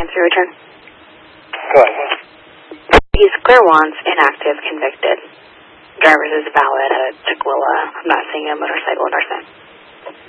transfer return. Go ahead. He's clear once, inactive, convicted. Driver's is valid at a Tukwila. I'm not seeing a motorcycle endorsement.